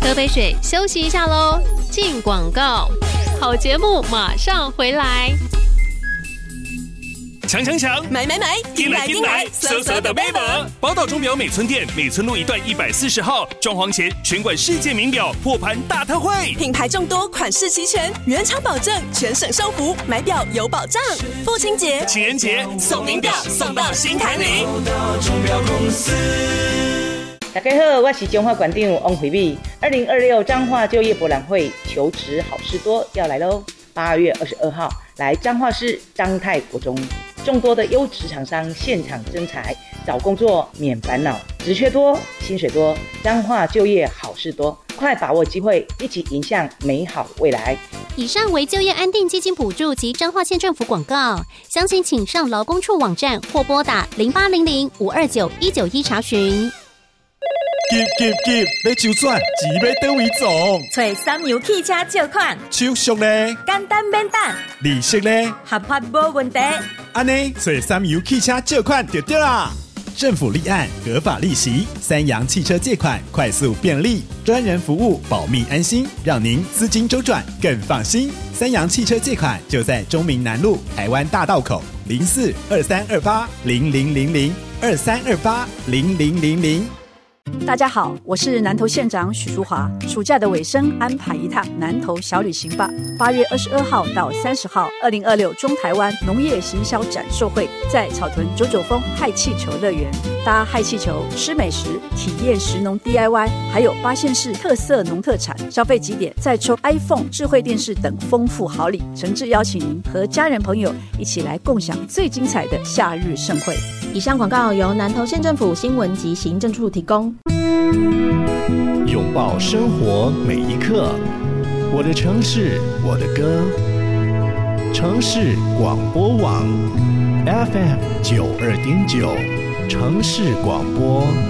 喝杯水，休息一下咯。进广告，好节目马上回来。 抢抢抢！ 买买买！ 进来进来！色色的美宝，宝岛钟表美村店美村路一段140号，装潢前全馆世界名表破盘大特惠， 品牌众多，款式齐全，原厂保证，全省收服，买表有保障。父亲节、 情人节送名表送到心坎里。 大家好，我是中华馆长王惠美。2026彰化就业博览会求职好事多要来喽！8月22号来彰化市彰泰国中，众多的优质厂商现场征才，找工作免烦恼，职缺多，薪水多，彰化就业好事多，快把握机会，一起迎向美好未来。 以上为就业安定基金补助及彰化县政府广告，详情请上劳工处网站或拨打0800-529-191查询。 急！要周转，钱要倒位总？ 找三洋汽车借款， 手续呢？ 简单免等， 利息呢？ 合法无问题。 安尼，找三洋汽车借款就对啦。政府立案，合法利息，三洋汽车借款快速便利，专人服务，保密安心，让您资金周转更放心。三洋汽车借款就在中明南路台湾大道口042328000023280000。 大家好，我是南投县长许淑华。暑假的尾声，安排一趟南投小旅行吧。8月22号到30号，2026中台湾农业行销展售会在草屯99峰氦气球乐园，搭氦气球吃美食，体验食农 DIY， 还有8县市特色农特产，消费几点再抽 iPhone、智慧电视等丰富好礼。诚挚邀请您和家人朋友一起来共享最精彩的夏日盛会。 以上广告由南投县政府新闻及行政处提供。 拥抱生活每一刻，我的城市，我的歌。城市广播网 FM92.9，城市广播。